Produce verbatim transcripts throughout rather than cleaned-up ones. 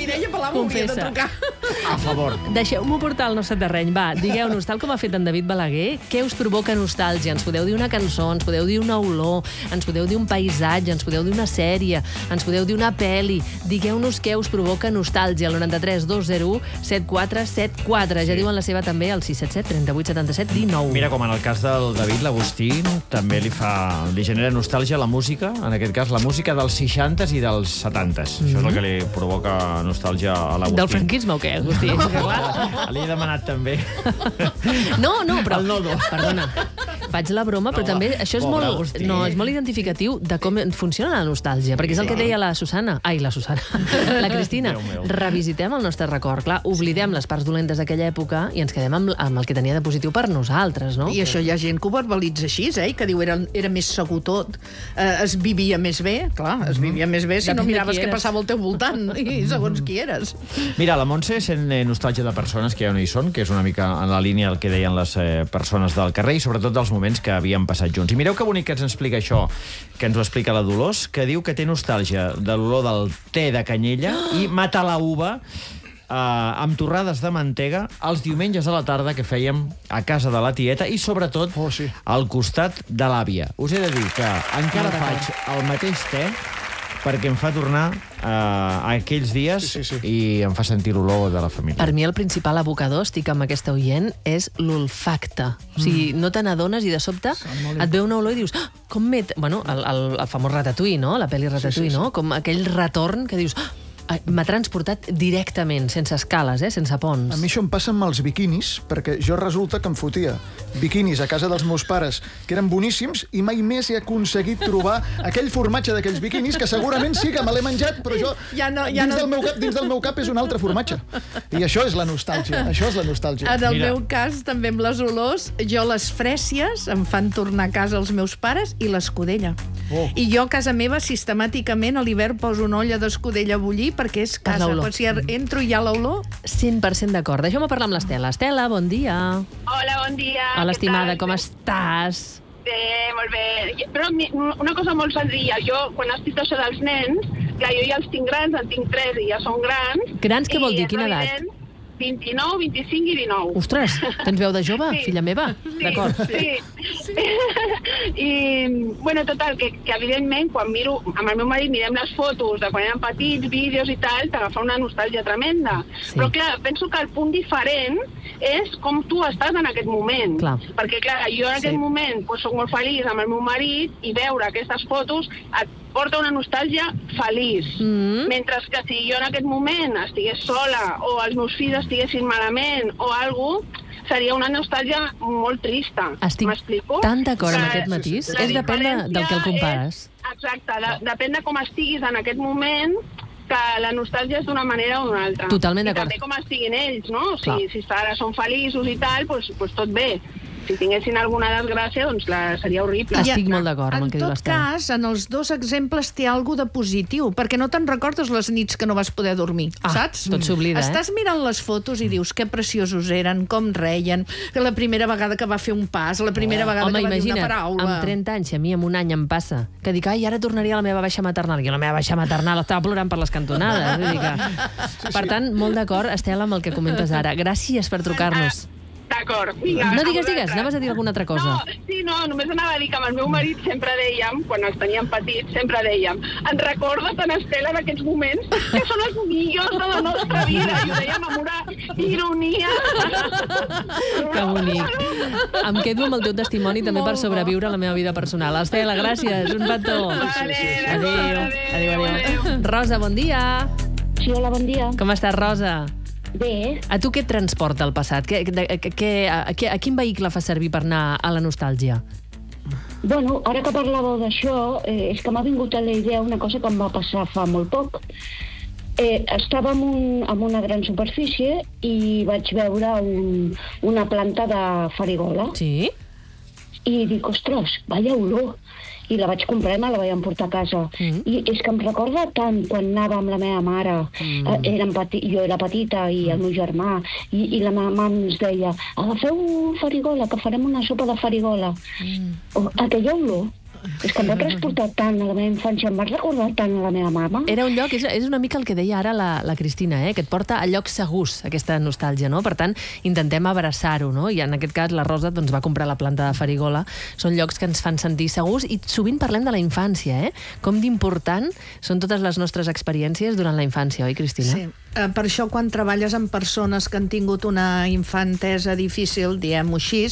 Mireia Palau hauria de trucar. A favor. Deixeu-m'ho portar al nostre terreny. Va, digueu-nos, tal com ha fet en David Balaguer, què us provoca nostàlgia? Ens podeu dir una cançó, ens podeu dir una olor, ens podeu dir un paisatge, ens podeu dir una sèrie, ens podeu dir una pel·li. Digueu-nos què us provoca nostàlgia. Al noranta-tres dos zero u set quatre set quatre. Ja diuen la seva també al sis set set trenta vuit setanta set dinou. Mira, com en el cas del David, l'Agustí també li fa, li genera nostàlgia la música, en aquest cas la música dels seixantes i dels setantes. Mm-hmm. Això és el que li provoca nostàlgia a l'Agustí. Del franquisme o què, Agustí? Li he demanat també. No, no, però... El nodo. Perdona, faig la broma, però No, també això és pobre molt, Agustí. no, és molt identificatiu de com funciona la nostàlgia, perquè és el que deia la Susana. Ai, la Susana. La Cristina. Déu meu. Revisitem el nostre record. Clar, oblidem les parts dolentes d'aquella època i ens quedem amb, amb el que tenia de positiu per nosaltres, no? I això hi ha gent que ho verbalitza així, eh? Que diu era, era més segur tot, eh, es vivia més bé. Clar, es vivia més bé si Depèn no de miraves qui què eres. passava al teu voltant i segons qui eres. Mira, la Montse sent eh, nostàlgia de persones que ja no hi són, que és una mica en la línia del que deien les eh, persones del carrer i sobretot dels moments que havien passat junts. I mireu que bonic que ens explica això, que ens ho explica la Dolors, que diu que té nostàlgia de l'olor del te de canyella i mata la uva eh, amb torrades de mantega els diumenges a la tarda que fèiem a casa de la tieta i sobretot Oh, sí. al costat de l'àvia. Us he de dir que encara faig el mateix te perquè em fa tornar uh, a aquells dies Sí, sí, sí. i em fa sentir l'olor de la família. Per mi el principal abocador, estic amb aquesta oient, és l'olfacte. O sigui, no te n'adones i de sobte et ve una olor i dius, ah, com m'he... Bueno, el, el, el famós Ratatouille, no? La pel·li Ratatouille, sí, sí. no? Com aquell retorn que dius, ah, m'ha transportat directament, sense escales, eh? Sense ponts. A mi això em passa amb els biquinis, perquè jo resulta que em fotia biquinis a casa dels meus pares, que eren boníssims, i mai més he aconseguit trobar aquell formatge d'aquells biquinis, que segurament sí que me l'he menjat, però jo, Ja no- ja dins, no- del meu cap, dins del meu cap és un altre formatge. I això és la nostàlgia, això és la nostàlgia. En el Mira. meu cas, també amb les olors, jo les frècies em fan tornar a casa els meus pares i l'escudella. Oh. I jo a casa meva, sistemàticament, a l'hivern poso una olla d'escudella a bullir perquè és casa. l'olor. Quan si entro i hi ha l'olor... cent per cent d'acord. Deixeu-me parlar amb l'Estela. Estela, bon dia. Hola, bon dia. Hola, Què estimada, tal? com estàs? Bé, molt bé. Però mi- una cosa molt senzilla. Jo, quan has dit això dels nens, clar, jo ja els tinc grans, en tinc tres i ja són grans. Grans què vol I dir? és Quina edat? evident, vint-i-nou, vint-i-cinc i dinou. Ostres, tens veu de jove, Sí. filla meva? Sí, D'acord. Sí. I, bueno, total, que, que evidentment, quan miro, amb el meu marit mirem les fotos de quan eren petits, vídeos i tal, t'agafa una nostàlgia tremenda. Sí. Però, clar, penso que el punt diferent és com tu estàs en aquest moment. Clar. Perquè, clar, jo en aquest Sí. moment pues, soc molt feliç amb el meu marit i veure aquestes fotos et porta una nostàlgia feliç. Mm. Mentre que si jo en aquest moment estigués sola o els meus fills estiguessin malament o alguna cosa, seria una nostàlgia molt trista. Estic M'explico? tan d'acord amb Que aquest matís. la És depèn de- del que el diferència compares. És, exacte, de, depèn de com estiguis en aquest moment, que la nostàlgia és d'una manera o d'una altra. Totalment I d'acord. també com estiguin ells, no? Clar. Si, si ara són feliços i tal, doncs, doncs tot bé. Si tinguessin alguna desgràcia, doncs la, seria horrible. Estic molt d'acord amb el que diu En tot l'Estela. cas, en els dos exemples té alguna de positiu, perquè no te'n recordes les nits que no vas poder dormir, Ah, saps? tot s'oblida, eh? Estàs mirant les fotos i dius que preciosos eren, com reien, que la primera vegada que va fer un pas, la primera vegada Home, que va dir una imagina't, paraula... amb trenta anys, si a mi en un any em passa, que dic, ai, ara tornaria a la meva baixa maternal, i la meva baixa maternal estava plorant per les cantonades. Vull dir que... Per tant, molt d'acord, Estela, amb el que comentes ara. Gràcies per trucar-nos. D'acord, vinga. No a digues, vosaltres. digues, anaves a dir alguna altra cosa. No, sí, no, només anava a dir que amb el meu marit sempre dèiem, quan els teníem petits, sempre dèiem, ens recordes, en Estela, d'aquests moments que són els millors de la nostra vida? I ho dèiem amb una ironia. Que bonic. Em quedo amb el teu testimoni també per sobreviure a la meva vida personal. Estela, gràcies, un petó. Vale, Adéu, d'acord, adéu, adéu. adéu. Rosa, bon dia. Sí, hola, bon dia. Com estàs, Rosa? Bé, A tu què et transporta el passat? Què, de, què, a, a quin vehicle fa servir per anar a la nostàlgia? bueno, ara que parlàveu d'això, eh, és que m'ha vingut a la idea una cosa que em va passar fa molt poc. Eh, estava en, un, en una gran superfície i vaig veure un, una planta de farigola. Sí? I dic, ostres, vaya olor. I la vaig comprar i me la vaig emportar a casa. Mm. I és que em recorda tant quan anava amb la meva mare, Mm. eh, érem peti jo era petita i el meu germà, i, i la meva mama ens deia, agafeu farigola, que farem una sopa de farigola. Mm. Oh, aquella olor És que m'ha transportat tant a la meva infància, em vas recordar tant a la meva mama. Era un lloc, és, és una mica el que deia ara la, la Cristina, eh? que et porta a llocs segurs, aquesta nostàlgia, no? Per tant, intentem abraçar-ho, no? I en aquest cas la Rosa doncs, va comprar la planta de Farigola. Són llocs que ens fan sentir segurs i sovint parlem de la infància, eh? Com d'important són totes les nostres experiències durant la infància, oi, Cristina? Sí. Eh, per això, quan treballes amb persones que han tingut una infantesa difícil, diguem-ho així,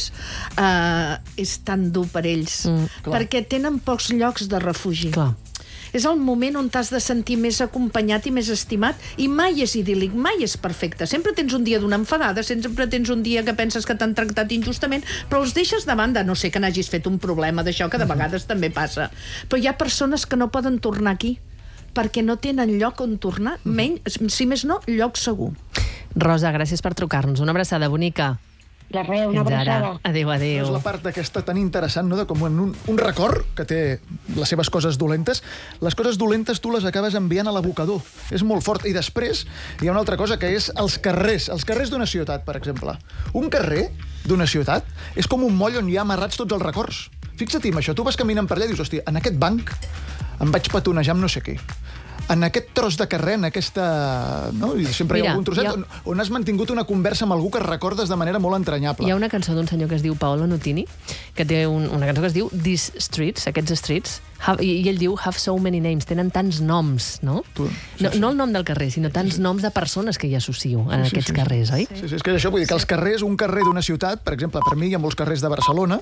eh, és tan dur per ells. Mm, perquè tenen pocs llocs de refugi. Clar. És el moment on t'has de sentir més acompanyat i més estimat, i mai és idíl·lic, mai és perfecte. Sempre tens un dia d'una enfadada, sempre tens un dia que penses que t'han tractat injustament, però els deixes de banda, no sé que n'hagis fet un problema d'això, que de vegades també passa. Però hi ha persones que no poden tornar aquí, perquè no tenen lloc on tornar, menys, si més no, lloc segur. Rosa, gràcies per trucar-nos. Una abraçada bonica. De res, una abraçada. Adéu, adéu. És la part aquesta tan interessant, no?, de com en un, un record que té les seves coses dolentes, les coses dolentes tu les acabes enviant a l'abocador. És molt fort. I després hi ha una altra cosa, que és els carrers. Els carrers d'una ciutat, per exemple. Un carrer d'una ciutat és com un moll on hi ha amarrats tots els records. Fixa-t'hi en això. Tu vas caminant per allà i dius, hòstia, en aquest banc em vaig petonejar amb no sé què. En aquest tros de carrer, en aquesta... No? I sempre Mira, hi ha algun trosset ha... on, on has mantingut una conversa amb algú que recordes de manera molt entranyable. Hi ha una cançó d'un senyor que es diu Paolo Nutini, que té un, una cançó que es diu These Streets, aquests streets, have, i ell diu Have so many names, tenen tants noms, no? Tu, sí, no, sí. no el nom del carrer, sinó tants sí, sí. noms de persones que hi associo en Sí, sí, aquests sí. carrers, oi? Sí, sí, és que és això, vull dir que els carrers, un carrer d'una ciutat, per exemple, per mi hi ha molts carrers de Barcelona,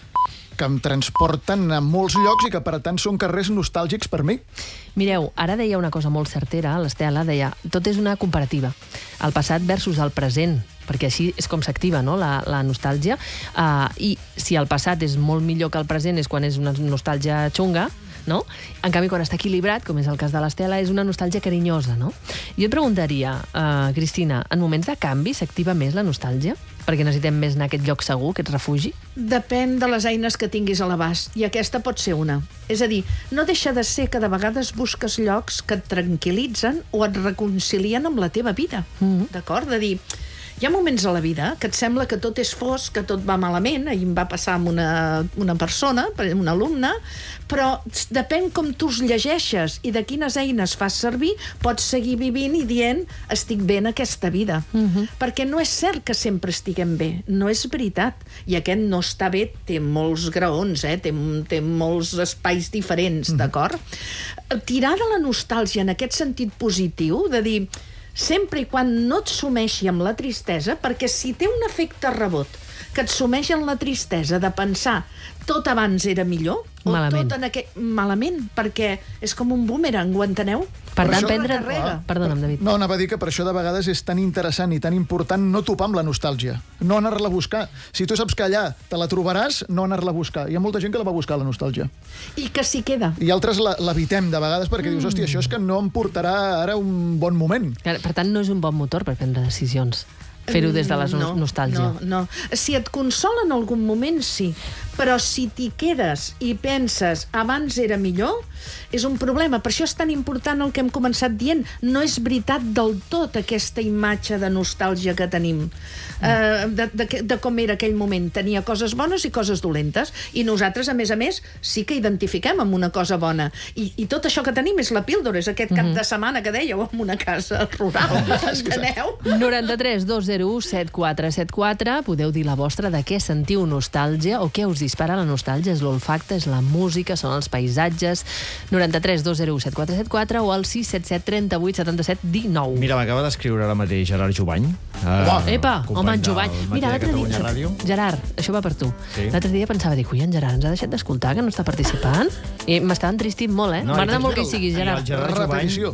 que em transporten a molts llocs i que, per tant, són carrers nostàlgics per mi. Mireu, ara deia una cosa molt certera, l'Estela deia, tot és una comparativa, el passat versus el present, perquè així és com s'activa, no?, la, la nostàlgia, uh, i si el passat és molt millor que el present és quan és una nostàlgia xunga, no? En canvi, quan està equilibrat, com és el cas de l'Estela, és una nostàlgia carinyosa, no? Jo et preguntaria, uh, Cristina, en moments de canvi s'activa més la nostàlgia? Perquè necessitem més anar a aquest lloc segur, aquest refugi? Depèn de les eines que tinguis a l'abast, i aquesta pot ser una. És a dir, no deixa de ser que de vegades busques llocs que et tranquil·litzen o et reconcilien amb la teva vida. Mm-hmm. D'acord? De dir, hi ha moments a la vida que et sembla que tot és fosc, que tot va malament. Ahir em va passar amb una, una persona, una alumna, però depèn com tu els llegeixes i de quines eines fas servir, pots seguir vivint i dient estic bé en aquesta vida. Uh-huh. Perquè no és cert que sempre estiguem bé, no és veritat. I aquest no està bé té molts graons, eh? té, té molts espais diferents, uh-huh. d'acord? Tirar de la nostàlgia en aquest sentit positiu, de dir sempre i quan no et sumeixi amb la tristesa, perquè si té un efecte rebot que et sumeix en la tristesa de pensar tot abans era millor, o malament. tot en aquest... Malament, perquè és com un boomerang, ho enteneu? Per tant, això- prendre... Carrega. Perdona'm, David. No, anava a dir que per això de vegades és tan interessant i tan important no topar amb la nostàlgia, no anar-la a buscar. Si tu saps que allà te la trobaràs, no anar-la a buscar. Hi ha molta gent que la va buscar, la nostàlgia. I que s'hi queda. I altres la- l'evitem de vegades perquè mm. dius, hòstia, això és que no em portarà ara un bon moment. Per tant, no és un bon motor per prendre decisions. Fer-ho des de la no, nostàlgia. No, no. Si et consola en algun moment, sí. Però si t'hi quedes i penses abans era millor, és un problema. Per això és tan important el que hem començat dient. No és veritat del tot aquesta imatge de nostàlgia que tenim. Uh, de, de, de com era aquell moment. Tenia coses bones i coses dolentes. I nosaltres, a més a més, sí que identifiquem amb una cosa bona. I, i tot això que tenim és la píldora, és aquest cap de setmana que dèieu en una casa rural. Enteneu? noranta-tres dos zero u set quatre set quatre. Podeu dir la vostra de què sentiu nostàlgia o què us dispara la nostàlgia. És l'olfacte, és la música, són els paisatges. noranta-tres dos zero u set quatre set quatre o al sis set set tres vuit set set un nou. Mira, m'acaba d'escriure ara mateix Gerard Jubany. Home, Epa, home, en Jovany. Mira, l'altre dia... dia... Gerard, això va per tu. Sí. L'altre dia pensava, dic, ui, en Gerard ens ha deixat d'escoltar, que no està participant? I m'estava entristint molt, eh? No, M'agrada i molt que tens- hi siguis, i el Gerard. Gerard Jubany, Repetició.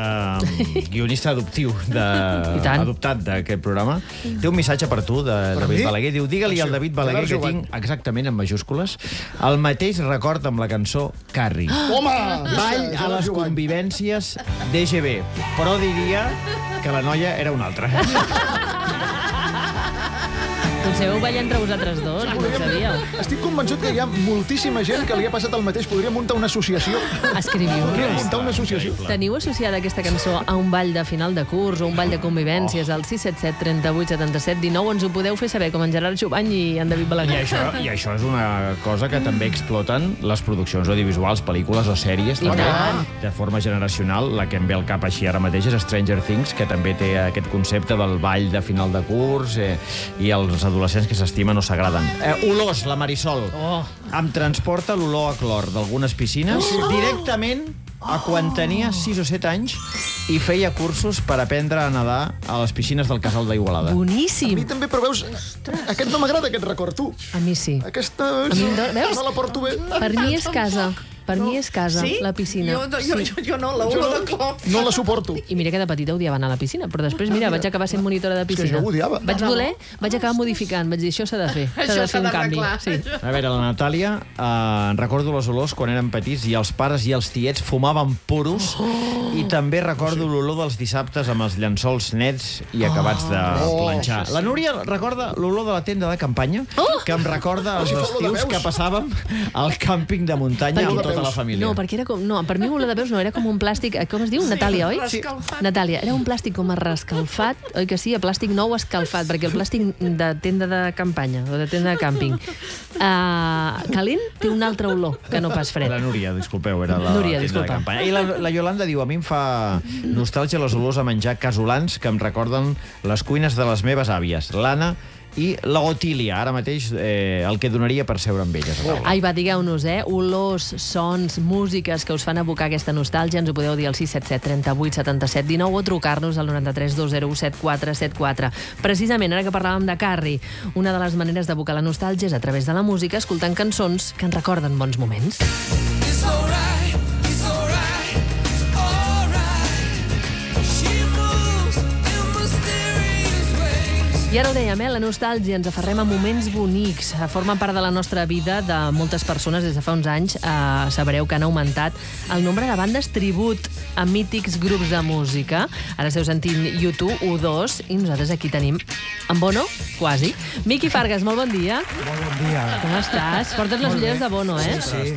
eh, guionista adoptiu, de, I tant. adoptat d'aquest programa, té un missatge per tu, de Per David mi? Balaguer. Diu, digue-li al Atenció, David Balaguer Gerard que Jubany. tinc, exactament en majúscules, el mateix record amb la cançó Carrie. Home! Ball a les convivències d'E G B, però diria que la noia era una altra. Doncs sabeu ballar entre vosaltres dos, no ho sabíeu. Estic convençut que hi ha moltíssima gent que li ha passat el mateix. Podria muntar una associació. Podria Escriviu-nos. muntar una associació. Teniu associada aquesta cançó a un ball de final de curs o un ball de convivències al sis set set, trenta-vuit, setanta-set, dinou? Ens ho podeu fer saber, com en Gerard Jubany i en David I Balaguer. això, I això és una cosa que també exploten les produccions audiovisuals, pel·lícules o sèries. I També, tant. de forma generacional, la que em ve al cap així ara mateix és Stranger Things, que també té aquest concepte del ball de final de curs eh, i els adolescents que s'estimen o s'agraden. Eh, olors, la Marisol. Oh. Em transporta l'olor a clor d'algunes piscines directament a quan tenia sis o set anys i feia cursos per aprendre a nedar a les piscines del Casal d'Igualada. A mi Boníssim. també, però veus, aquest no m'agrada, aquest record, tu. A mi sí. Aquesta mi em dona- veus? no la porto bé. Per mi és casa. Per mi és casa, Sí? la piscina. Jo, jo, jo, jo no, la Jo olor no, de clor. no la suporto. I mira que de petita odiava anar a la piscina, però després, mira, vaig acabar sent monitora de piscina. jo ho odiava. Vaig voler, vaig acabar modificant, vaig dir, això s'ha de fer, s'ha Això de s'ha fer un canvi. d'arreglar. Sí. A veure, la Natàlia, eh, recordo les olors quan érem petits i els pares i els tiets fumaven puros Oh. i també recordo l'olor dels dissabtes amb els llençols nets i acabats de Oh. planxar. La Núria recorda l'olor de la tenda de campanya, que em recorda els Sí, olor de estius veus. que passàvem al càmping de muntanya Perquè- amb tota la família. No, perquè era com... No, per mi olor de veus no, era com un plàstic... eh, Com es diu? Sí, Natàlia, oi? rescalfat. Natàlia, era un plàstic com a rescalfat, oi que sí? A plàstic nou escalfat, perquè el plàstic de tenda de campanya o de tenda de càmping uh, calent té un altre olor que no pas fred. La Núria, disculpeu, era la Núria, tenda de disculpa. campanya. I la, la Iolanda diu, a mi em fa nostàlgia les olors a menjar casolans que em recorden les cuines de les meves àvies, l'Anna i la Otília, ara mateix eh, el que donaria per seure amb elles a taula. Ai, va, digueu-nos, eh? Olors, sons, músiques que us fan evocar aquesta nostàlgia. Ens ho podeu dir al sis set set, trenta-vuit, setanta-set, dinou o trucar-nos al noranta-tres dos zero u, set quatre set quatre. Precisament, ara que parlàvem de Carrie, una de les maneres d'evocar la nostàlgia és a través de la música, escoltant cançons que ens recorden bons moments. It's alright, it's alright, it's alright. She moves in mysterious ways. I ara ho dèiem, eh? La nostàlgia, ens aferrem a moments bonics. Formen part de la nostra vida de moltes persones des de fa uns anys. Eh, sabreu que han augmentat el nombre de bandes tribut a mítics grups de música. Ara esteu sentint U dos, U dos, i nosaltres aquí tenim en Bono, quasi. Miqui Fargas, molt bon dia. Molt bon dia. Com estàs? Portes les ulleres de Bono, eh? Sí,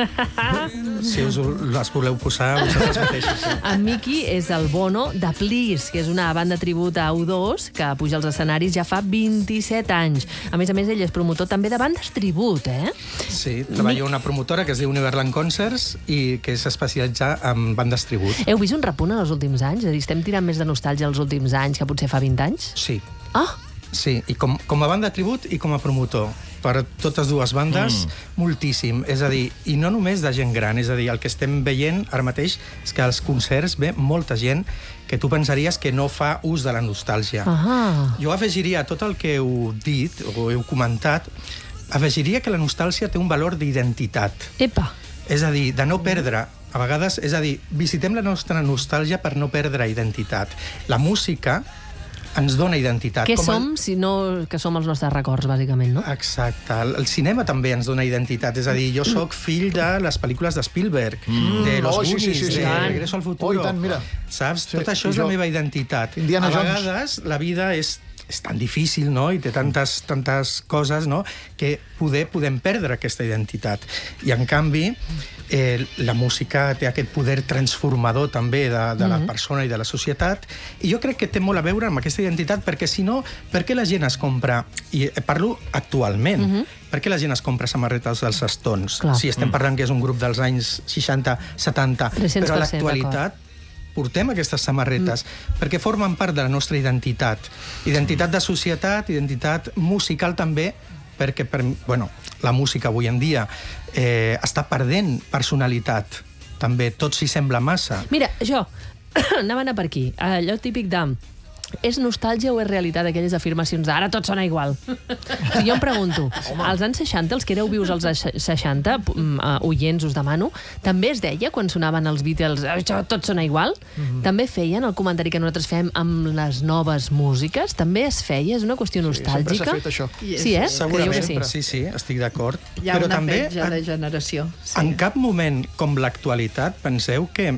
si us les voleu posar vosaltres mateixos. Sí. En Miqui és el Bono de Please, que és una banda tribut a U dos que puja als escenaris ja fa vint-i-set anys. A més a més, ell és promotor també de bandes tribut, eh? Sí, treballo a una promotora que es diu Neverland Concerts i que és especialitzada en bandes tribut. Heu vist un repunt en els últims anys? És a dir, estem tirant més de nostàlgia els últims anys que potser fa vint anys? Sí, Ah! sí, i com, com a banda tribut i com a promotor. Per totes dues bandes, mm. moltíssim. És a dir, i no només de gent gran, és a dir, el que estem veient ara mateix és que als concerts ve molta gent que tu pensaries que no fa ús de la nostàlgia. Ah! Jo afegiria a tot el que heu dit o heu comentat, afegiria que la nostàlgia té un valor d'identitat. Epa! És a dir, de no perdre, a vegades, és a dir, visitem la nostra nostàlgia per no perdre identitat. La música ens dona identitat. Què Com som, si no que som els nostres records, bàsicament, no? Exacte. El, el cinema també ens dona identitat. És a dir, jo sóc fill de les pel·lícules de Spielberg, mm. de Los Oh, sí, Goonies, sí, sí, sí. de Tant. Regreso al futuro. Oh, i tant, mira. Saps? Sí, Tot això i és la jo. meva identitat. Indiana a Jones. vegades la vida és és tan difícil, no?, i té tantes, tantes coses, no?, que poder podem perdre aquesta identitat. I, en canvi, eh, la música té aquest poder transformador també de, de la persona i de la societat, i jo crec que té molt a veure amb aquesta identitat, perquè si no, per què la gent es compra, i parlo actualment, uh -huh. per què la gent es compra samarretes dels Stones? Clar. Si estem parlant que és un grup dels anys seixanta, setanta, tres-cents però a per cent, l'actualitat portem aquestes samarretes mm. perquè formen part de la nostra identitat. Identitat de societat, identitat musical també, perquè per, bueno, la música avui en dia eh, està perdent personalitat. També tot s'hi sembla massa. Mira, jo, anava a anar per aquí. Allò típic de... És nostàlgia o és realitat aquelles afirmacions de ara tot sona igual? Si jo em pregunto, als anys seixanta, els que éreu vius als anys seixanta, uh, oients us demano, també es deia quan sonaven els Beatles això tot sona igual? Mm-hmm. També feien el comentari que nosaltres fem amb les noves músiques? També es feia? És una qüestió nostàlgica? sempre s'ha fet això. Sí, eh? Segurament, Creieu que sí? sí, sí, estic d'acord. Hi ha Però una també, petja de generació. Sí. en cap moment com l'actualitat penseu que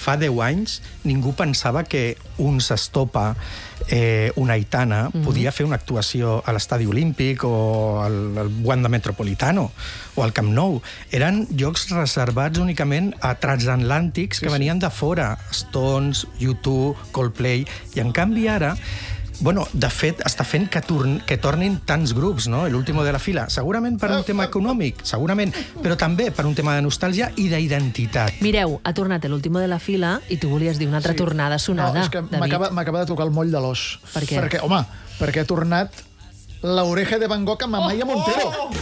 fa deu anys ningú pensava que un S'Estopa, eh, una Aitana, mm-hmm. podia fer una actuació a l'Estadi Olímpic o al, al Wanda Metropolitano o al Camp Nou. Eren llocs reservats únicament a transatlàntics sí, que venien sí. de fora, Stones, U dos, Coldplay, i en canvi ara bueno, de fet, està fent que, torn, que tornin tants grups, no? L'último de la fila. Segurament per un tema econòmic, segurament, però també per un tema de nostàlgia i d'identitat. Mireu, ha tornat l'último de la fila i tu volies dir una altra sí. tornada sonada, no, és que David. M'acaba de tocar el moll de l'os. Per què? Perquè, home, perquè ha tornat la oreja de Van Gogh amb Amaya Montero. Oh,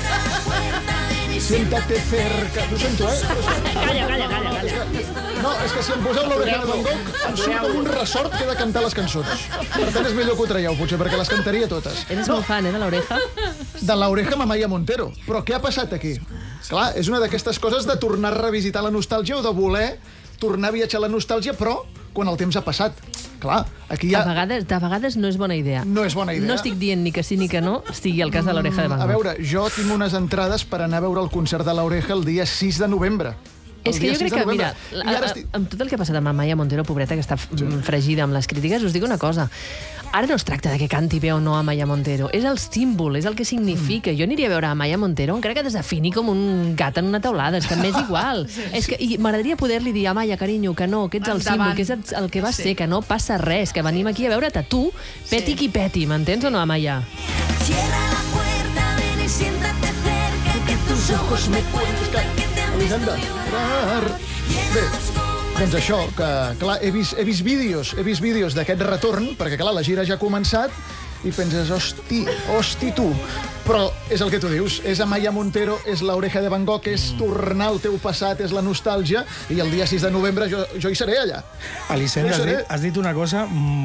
oh! Siéntate cerca. No sento, eh? Calla, calla, calla, calla. No, és que si em poseu l'oreja de Van Gogh, em surt un ressort que he de cantar les cançons. Per tant, és millor que ho traieu, potser, perquè les cantaria totes. Eres no. molt fan, eh, de l'oreja? De l'oreja amb Amaya Montero. Però què ha passat aquí? Clar, és una d'aquestes coses de tornar a revisitar la nostàlgia o de voler tornar a viatjar a la nostàlgia, però quan el temps ha passat. Clar, aquí ja... De vegades, de vegades no és bona idea. No és bona idea. No estic dient ni que sí ni que no, sigui el cas de l'oreja de Van Gogh. A veure, jo tinc unes entrades per anar a veure el concert de l'oreja el dia sis de novembre. És que jo crec que, mira, estic... amb tot el que ha passat amb Amaya Montero, pobreta, que està sí. fregida amb les crítiques, us dic una cosa. Ara no es tracta de que canti bé o no Amaya Montero, és el símbol, és el que significa. Jo aniria a veure Amaya Montero encara que desafini com un gat en una teulada, és que m'és igual. Sí, sí. És que m'agradaria poder-li dir, Amaya, carinyo, que no, que ets el símbol, que és el que va sí. ser, que no passa res, que venim aquí a veure't a tu, peti sí. qui peti, m'entens o no, Amaya? Cierra la puerta, ven y siéntate cerca, que tus ojos me cuentan que te han visto llorar. Bé, doncs això, que clar, he vist, he vist vídeos, he vist vídeos d'aquest retorn, perquè clar, la gira ja ha començat, i penses, hosti, hosti tu. Però és el que tu dius, és Amaya Montero, és l'oreja de Van Gogh, és tornar al teu passat, és la nostàlgia, i el dia sis de novembre jo, jo hi seré allà. Elisenda, has, dit, has dit una cosa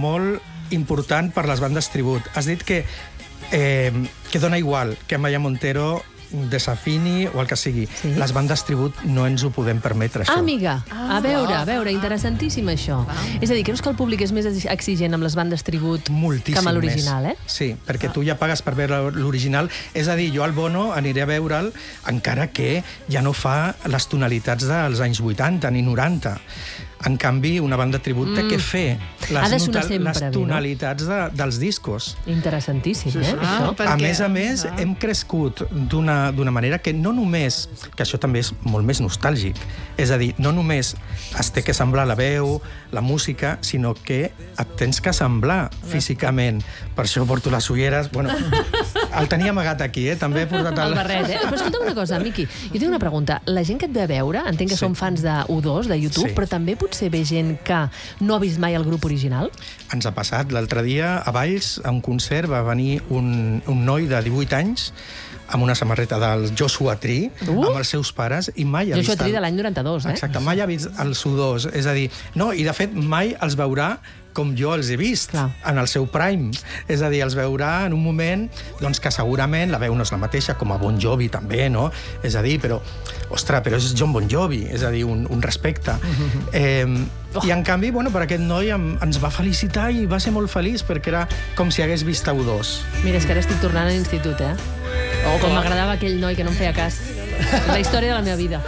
molt important per les bandes tribut. Has dit que, eh, que dona igual que Amaya Montero desafini o el que sigui. Sí? Les bandes tribut no ens ho podem permetre, això. Ah, amiga, a veure, a veure, interessantíssim això. Ah. És a dir, creus que el públic és més exigent amb les bandes tribut moltíssim que amb l'original, eh? Sí, perquè ah. tu ja pagues per veure l'original. És a dir, jo al Bono aniré a veure'l encara que ja no fa les tonalitats dels anys vuitanta ni noranta. En canvi, una banda tribut mm. té que fer les, sempre, les tonalitats de, dels discos. Interessantíssim, sí, sí. eh? Ah, perquè... A més a més, ah. hem crescut d'una manera que no només, que això també és molt més nostàlgic, és a dir, no només es té que semblar la veu, la música, sinó que et tens que semblar físicament. Per això porto les ulleres. Bueno, el tenia amagat aquí, eh? També he portat el... el barret, eh? Però escolta una cosa, Miqui, jo tinc una pregunta. La gent que et ve a veure, entenc que sí. són fans de U dos, de YouTube, sí. però també potser ve gent que no ha vist mai el grup original? Ens ha passat. L'altre dia, a Valls, a un concert, va venir un, un noi de divuit anys amb una samarreta del Joshua Tree, uh! amb els seus pares, i mai ha vist... Joshua Tree de l'any noranta-dos, eh? Exacte, mai ha vist els U dos. És a dir, no, i de fet mai els veurà com jo els he vist, clar, en el seu prime. És a dir, els veurà en un moment doncs, que segurament la veu no és la mateixa, com a Bon Jovi també, no? És a dir, però, ostres, però és John Bon Jovi, és a dir, un, un respecte. Eh, oh. I en canvi, bueno, per aquest noi em, ens va felicitar i va ser molt feliç, perquè era com si hagués vist a U dos. Mira, és que ara estic tornant a l'institut, eh? Oh, com m'agradava aquell noi que no em feia cas. La història de la meva vida.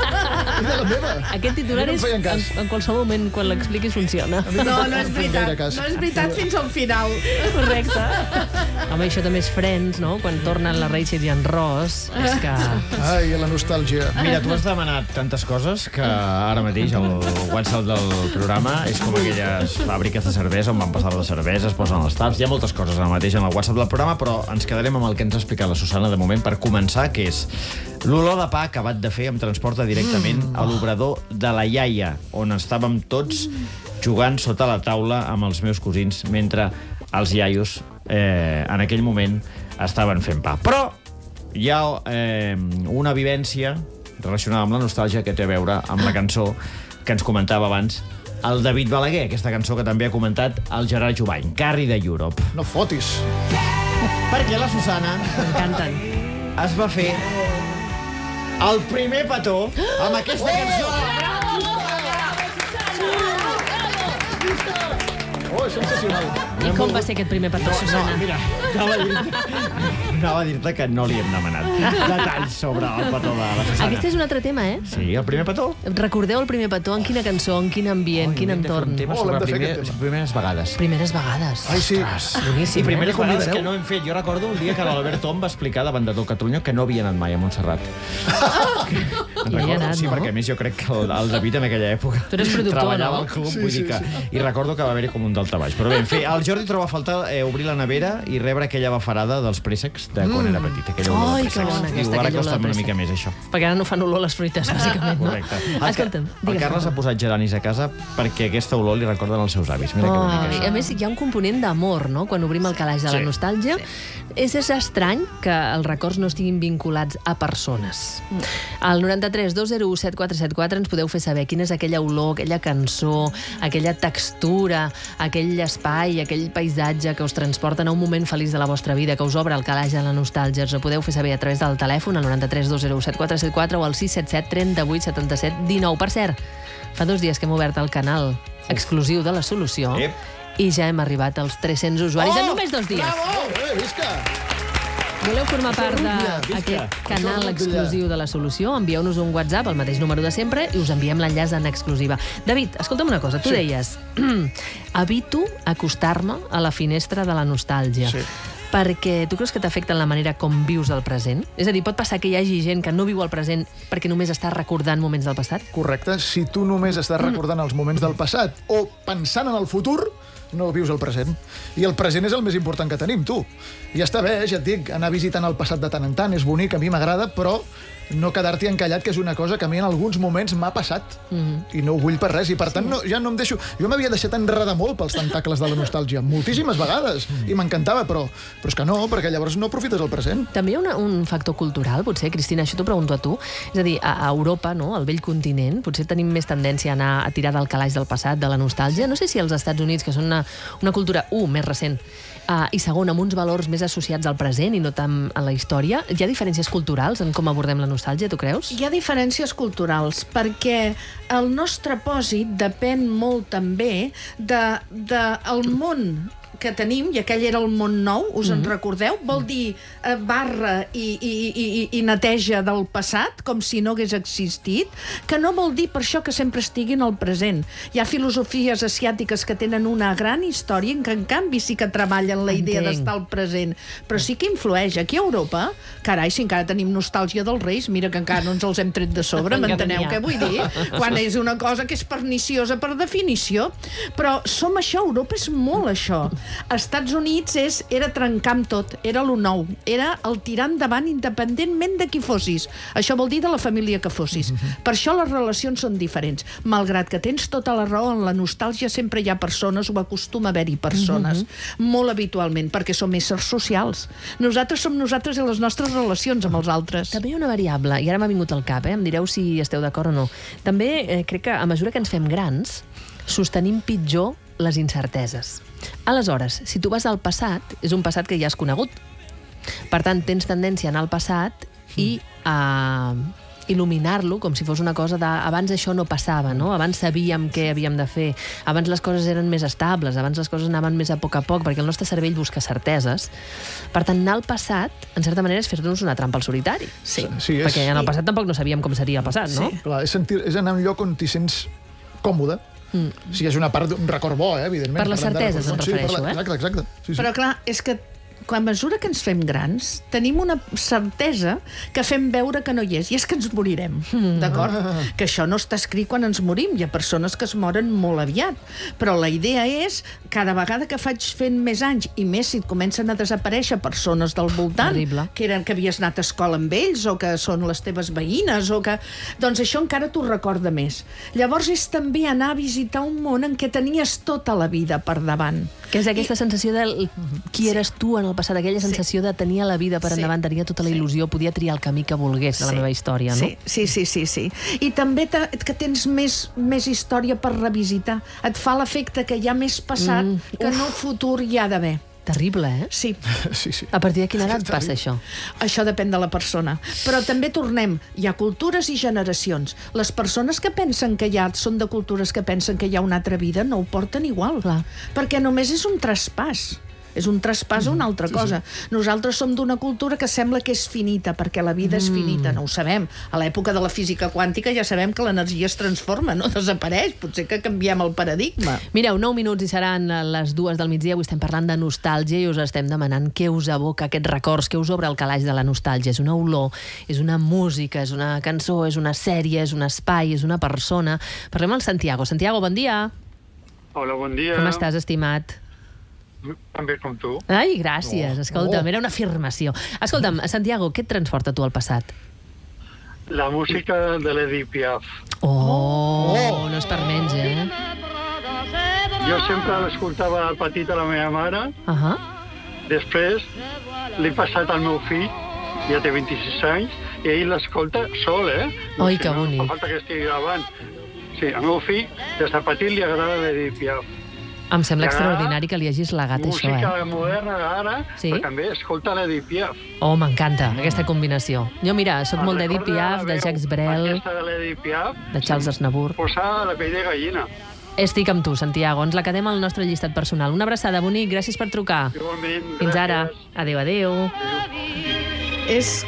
I de la meva. Aquest titular no és, en, en qualsevol moment, quan l'expliquis, funciona. No, no és veritat. No és veritat fins al final. Correcte. Home, això també és Friends, no? Quan tornen la Rachel i en Ross. És que... Ai, la nostàlgia. Mira, tu has demanat tantes coses que ara mateix el WhatsApp del programa és com aquelles fàbriques de cervesa on van passar les cerveses, posen els taps. Hi ha moltes coses ara mateix en el WhatsApp del programa, però ens quedarem amb el que ens ha explicat la Susana de moment per començar, que és l'olor de pa acabat de fer em transporta directament mm. a l'obrador de la iaia, on estàvem tots jugant sota la taula amb els meus cosins, mentre els iaios eh, en aquell moment estaven fent pa. Però hi ha eh, una vivència relacionada amb la nostàlgia que té a veure amb la cançó que ens comentava abans el David Balaguer, aquesta cançó que també ha comentat el Gerard Jubany, Carry the Europe. No fotis. Perquè la Susana m'encanten. Es va fer el primer petó amb aquesta cançó. Oh, és sensacional. I com va ser aquest primer petó, Susana? No, mira, anava a dir-te que no li hem demanat detalls sobre el petó de la Susana. Aquest és un altre tema, eh? Sí, el primer petó. Recordeu el primer petó? En quina cançó, en quin ambient, quin entorn? Un tema Oh, sobre l'hem de fer, primer, aquest tema. primeres vegades. Primeres vegades. Ai, sí. Boníssim, I primeres eh? vegades que no hem fet. Jo recordo un dia que l'Albert Tom va explicar davant de tot Catalunya que no havia anat mai a Montserrat. En I hi ha recordo, anat, sí, no? perquè a més jo crec que el, el David en aquella època Tu eres productor, treballava no? al club, Sí, vull sí, dir que... sí. I recordo que va haver-hi com un daltabaix. Però bé, en fi, el Jordi troba a faltar eh, obrir la nevera i rebre aquella bafarada dels préssecs de quan era petit. Aquella olor Ai, de que préssecs. bona, aquesta, Diu, ara aquella olor costa de una préssec. mica més, això. Perquè ara no fan olor les fruites, bàsicament, no? Correcte. El, Escolta'm, el digues. Carles ha posat geranis a casa perquè aquesta olor li recorden els seus avis. Mira que bonic, Ai, això. a més, hi ha un component d'amor, no?, quan obrim el calaix de la Sí. nostàlgia. És, és estrany que els records no estiguin vinculats a persones. Al noranta-tres dos zero u set quatre set quatre ens podeu fer saber quina és aquella olor, aquella cançó, aquella textura, aquell espai, aquell paisatge que us transporten a un moment feliç de la vostra vida, que us obre el calaix de la nostàlgia. Ens ho podeu fer saber a través del telèfon al noranta-tres dos zero u set quatre set quatre o al sis set set trenta-vuit setanta-set dinou. Per cert, fa dos dies que hem obert el canal exclusiu de La Solució Ep. i ja hem arribat als tres-cents usuaris en només dos dies. Bravo! Eh, visca! Voleu formar part Visca. d'aquest canal Això exclusiu de La Solució? Envieu-nos un WhatsApp, el mateix número de sempre, i us enviem l'enllaç en exclusiva. David, escolta'm una cosa, tu Sí. deies evito acostar-me a la finestra de la nostàlgia. Sí. Perquè tu creus que t'afecta en la manera com vius el present? És a dir, pot passar que hi hagi gent que no viu el present perquè només està recordant moments del passat? Correcte. Si tu només estàs recordant els moments del passat o pensant en el futur, no vius el present. I el present és el més important que tenim, tu. I està bé, ja et dic, anar visitant el passat de tant en tant és bonic, a mi m'agrada, però no quedar-t'hi encallat, que és una cosa que a mi en alguns moments m'ha passat. Mm-hmm. I no ho vull per res. I per tant, no, ja no em deixo... Jo m'havia deixat enredar molt pels tentacles de la nostàlgia, moltíssimes vegades, i m'encantava, però, però és que no, perquè llavors no aprofites el present. També hi ha una, un factor cultural, potser, Cristina, això t'ho pregunto a tu. És a dir, a, a Europa, no?, al vell continent, potser tenim més tendència a anar a tirar del calaix del passat, de la nostàlgia. No sé si als Estats Units, que són una, una cultura, un, més recent, uh, i segon, amb uns valors més associats al present i no tant a la història, hi ha diferències culturals en com abordem la nostàlgia, tu creus? Hi ha diferències culturals, perquè el nostre pòsit depèn molt també de, de el món que tenim, i aquell era el món nou, us en recordeu? Vol dir eh, barra i, i, i, i neteja del passat, com si no hagués existit, que no vol dir per això que sempre estiguin al present. Hi ha filosofies asiàtiques que tenen una gran història, en que en canvi sí que treballen la idea Entenc. d'estar al present, però sí que influeix. Aquí a Europa, carai, si encara tenim nostàlgia dels Reis, mira que encara no ens els hem tret de sobre, Encara m'enteneu n'hi ha. què vull dir? Quan és una cosa que és perniciosa per definició. Però som això, Europa és molt això. Estats Units és, era trencar amb tot, era lo nou, era el tirar endavant independentment de qui fossis. Això vol dir de la família que fossis. Per això les relacions són diferents. Malgrat que tens tota la raó, en la nostàlgia sempre hi ha persones, o acostuma a haver-hi persones, molt habitualment, perquè som éssers socials. Nosaltres som nosaltres i les nostres relacions amb els altres. També hi ha una variable, i ara m'ha vingut al cap, eh? Em direu si esteu d'acord o no. També eh, crec que a mesura que ens fem grans, sostenim pitjor les incerteses. Aleshores, si tu vas al passat, és un passat que ja has conegut. Per tant, tens tendència a anar al passat i a il·luminar-lo com si fos una cosa de... Abans això no passava, no? Abans sabíem què havíem de fer. Abans les coses eren més estables, abans les coses anaven més a poc a poc, perquè el nostre cervell busca certeses. Per tant, anar al passat, en certa manera, és fer-nos una trampa al solitari. Sí. Sí, és, Perquè en el passat tampoc no sabíem com seria el passat, no? Sí. clar, és, sentir, és anar a un lloc on t'hi sents còmode. Mm. Si és una part d'un record bo, eh, evidentment. Per les Parlem de certeses records bons. em refereixo, sí, per la... eh? Exacte, exacte. Sí, sí. Però clar, és que quan a mesura que ens fem grans, tenim una certesa que fem veure que no hi és, i és que ens morirem, d'acord? Que això no està escrit quan ens morim, hi ha persones que es moren molt aviat, però la idea és, cada vegada que faig fent més anys, i més si et comencen a desaparèixer persones del voltant, Terrible. que eren que havies anat a escola amb ells, o que són les teves veïnes, o que... Doncs això encara t'ho recorda més. Llavors és també anar a visitar un món en què tenies tota la vida per davant. Que és aquesta sensació de qui eres tu en el passat, aquella sensació de tenir la vida per Sí. endavant, tenia tota la il·lusió, podia triar el camí que volgués de la Sí. meva història, no? Sí, sí, sí, sí, sí. I també te, que tens més, més història per revisitar. Et fa l'efecte que hi ha més passat Mm, que no futur hi ha d'haver. Terrible, eh? Sí. sí, sí. A partir de quina edat passa això? Això depèn de la persona. Però també tornem, hi ha cultures i generacions. Les persones que pensen que ja són de cultures que pensen que hi ha una altra vida no ho porten igual. Clar. Perquè només és un traspàs. És un traspàs a una altra cosa. Nosaltres som d'una cultura que sembla que és finita, perquè la vida és finita, no ho sabem. A l'època de la física quàntica ja sabem que l'energia es transforma, no desapareix. Potser que canviem el paradigma. Mireu, nou minuts i seran les dues del migdia. Avui estem parlant de nostàlgia i us estem demanant què us evoca aquests records, què us obre el calaix de la nostàlgia. És una olor, és una música, és una cançó, és una sèrie, és un espai, és una persona. Parlem amb Santiago. Santiago, bon dia. Hola, bon dia. Com estàs, estimat? També com tu. Ai, gràcies. Escolta'm, era una afirmació. Escolta'm, Santiago, què et transporta tu al passat? La música de l'Edith Piaf. Oh, oh, no és per menys, eh? Jo sempre l'escoltava de petit a la meva mare. Uh -huh. Després l'he passat al meu fill, ja té vint-i-sis anys, i ell l'escolta sol, eh? No Oi, sé, que bonic. No fa falta que estigui gravant. Sí, al meu fill, des de petit, li agrada l'Edith Piaf. Em sembla Li agrada extraordinari que li hagis legat això, música eh? moderna ara, Sí? però també escolta l'Edith Piaf. Oh, m'encanta, aquesta combinació. Jo, mira, sóc Me'n molt d'Edith recorda Piaf, la de veu Jacques Brel, Aquesta de l'Edith Piaf, de Charles Aznavour. posar la pell de gallina. Estic amb tu, Santiago. Ens la quedem al nostre llistat personal. Una abraçada, bonic. Gràcies per trucar. Igualment, Fins ara. gràcies. Adéu, adéu. És...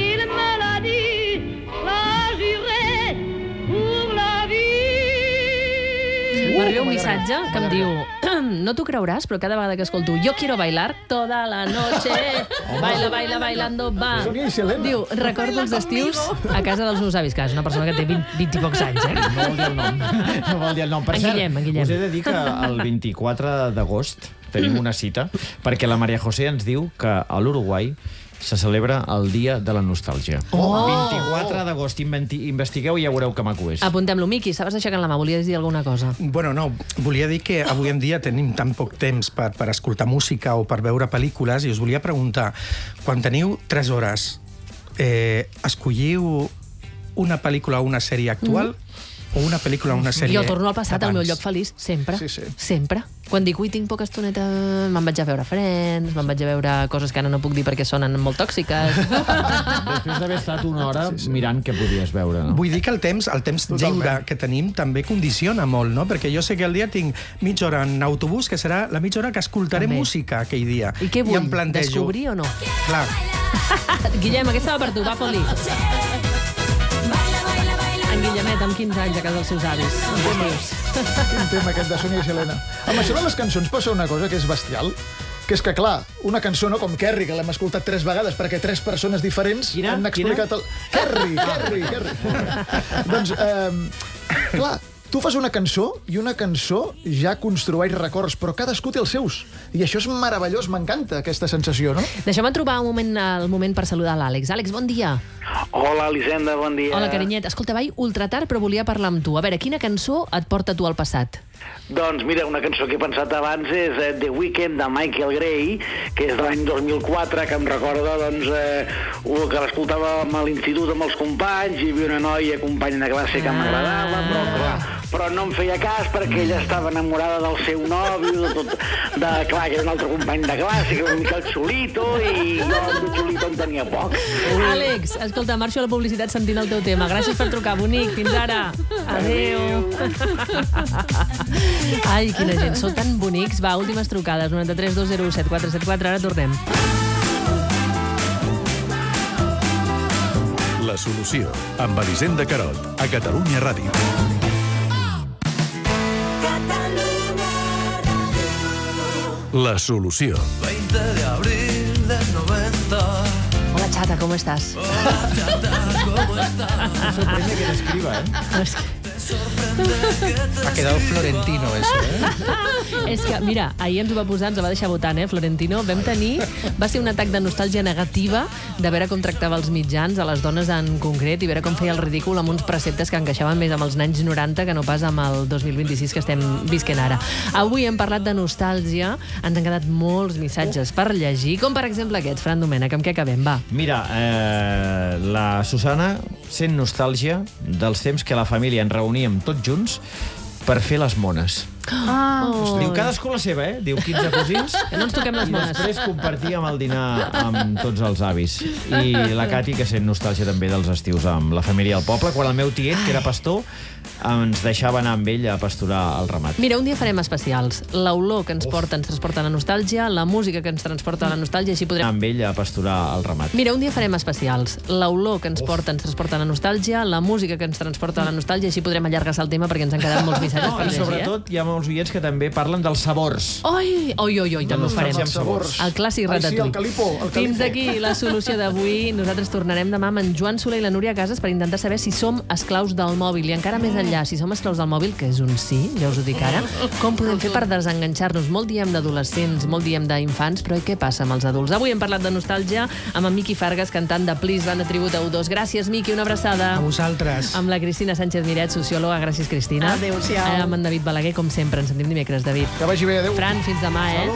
M'arriba un missatge que em diu no t'ho creuràs, però cada vegada que escolto yo quiero bailar toda la noche, baila, baila, bailando, va. Sonia i Selena. Diu, recordo els estius a casa dels meus avis, que és una persona que té vint, vint i pocs anys, eh? No vol dir el nom. No vol dir el nom. Per En cert, Guillem, en Guillem. us he de dir que el vint-i-quatre d'agost tenim una cita, perquè la Maria José ens diu que a l'Uruguai se celebra el Dia de la Nostàlgia. Oh! vint-i-quatre d'agost, investigueu i ja veureu que maco és. Apuntem-lo. Miqui, estaves aixecant la mà, volies dir alguna cosa? Bueno, no, volia dir que avui en dia tenim tan poc temps per, per escoltar música o per veure pel·lícules i us volia preguntar, quan teniu tres hores, eh, escolliu una pel·lícula o una sèrie actual mm. o una pel·lícula o una sèrie Jo torno al passat, al meu d'abans? lloc feliç, sempre. Sí, sí. Sempre. Quan dic, ui, tinc poca estoneta, me'n vaig a veure Friends, me'n vaig a veure coses que ara no puc dir perquè sonen molt tòxiques. Després d'haver estat una hora sí, sí. mirant què podies veure, no? Vull dir que el temps, el temps lliure que tenim també condiciona molt, no? Perquè jo sé que el dia tinc mitja hora en autobús, que serà la mitja hora que escoltaré També. música aquell dia. I què vull? I em plantejo... Descobrir o no? Clar, Guillem, aquesta va per tu, va, Poli. En Guillemet, amb quinze anys, a casa dels seus avis. Què dius? Quin tema aquest de Sonia i Selena. Amb això de les cançons passa una cosa que és bestial, que és que, clar, una cançó no com Kerry, que l'hem escoltat tres vegades perquè tres persones diferents Quina? han explicat... El... Kerry, Kerry, Kerry. Doncs, eh, clar, tu fas una cançó i una cançó ja construeix records, però cadascú té els seus. I això és meravellós, m'encanta aquesta sensació, no? Deixa'm trobar un moment, el moment per saludar l'Àlex. Àlex, bon dia. Hola, Elisenda, bon dia. Hola, carinyet. Escolta, vaig ultra tard, però volia parlar amb tu. A veure, quina cançó et porta tu al passat? Doncs mira, una cançó que he pensat abans és eh, The Weeknd de Michael Gray, que és de l'any dos mil quatre, que em recorda doncs, eh, que l'escoltava a l'institut amb els companys, i hi havia una noia companya de classe que m'agradava, però, clar, però no em feia cas perquè ella estava enamorada del seu nòvio, de tot, de, clar, que era un altre company de classe, que era una mica el xulito, i jo de xulito en tenia poc. Àlex, escolta, marxo a la publicitat sentint el teu tema. Gràcies per trucar, bonic. Fins ara. Adéu. Ai, quina gent, sou tan bonics. Va, últimes trucades, noranta-tres dos zero set quatre set quatre. Ara tornem. La solució, amb Elisenda Carot, a Catalunya Ràdio. La solució. veinte de abril del noventa. Hola, xata, com estàs? Hola, chata, ¿cómo estás? Me sorprende que l'escriba, eh? ha quedado florentino, eso, eh? És que, mira, ahir ens ho va posar, ens ho va deixar votant, eh, Florentino. Vam tenir... Va ser un atac de nostàlgia negativa de veure com tractava els mitjans, a les dones en concret, i veure com feia el ridícul amb uns preceptes que encaixaven més amb els anys noranta que no pas amb el dos mil vint-i-sis que estem visquent ara. Avui hem parlat de nostàlgia, ens han quedat molts missatges per llegir, com per exemple aquest, Fran Domènech, amb què acabem? Va. Mira, eh, la Susana sent nostàlgia dels temps que la família ens reuníem tots junts per fer les mones. Ah, Oh. Diu, cadascú la seva, eh? Diu, quinze cosins. Que no ens toquem les I mans. després compartíem el dinar amb tots els avis. I la Cati, que sent nostàlgia també dels estius amb la família al poble, quan el meu tiet, que era pastor, ens deixava anar amb ell a pasturar el ramat. Mira, un dia farem especials. L'olor que ens porta ens transporta a la nostàlgia, la música que ens transporta a la nostàlgia, així podrem... Amb ell a pasturar el ramat. Mira, un dia farem especials. L'olor que ens porta ens transporta a la nostàlgia, la música que ens transporta a la nostàlgia, així podrem allargar-se el tema perquè ens han quedat molts missatges No, per I llegir, sobretot hi ha molts oients que també parlen dels sabors. eh? Oi, oi, oi, oi, també ho farem. Amb sabors. El clàssic Ai, sí, ratatouille. el calipo, el calipo. Fins aquí la solució d'avui. Nosaltres tornarem demà amb en Joan Soler i la Núria Casas per intentar saber si som esclaus del mòbil. I encara més enllà, si som esclaus del mòbil, que és un sí, ja us ho dic ara, com podem fer per desenganxar-nos? Molt diem d'adolescents, molt diem d'infants, però i què passa amb els adults? Avui hem parlat de nostàlgia amb en Miqui Fargas cantant de Please, banda tribut a U dos. Gràcies, Miqui, una abraçada. A vosaltres. Amb la Cristina Sánchez Miret, sociòloga. Gràcies, Cristina. Adéu-siau. Amb en David Balaguer, com sempre. Ens sentim dimecres, David. Que vagi bé, adéu. Fran, fins demà, eh?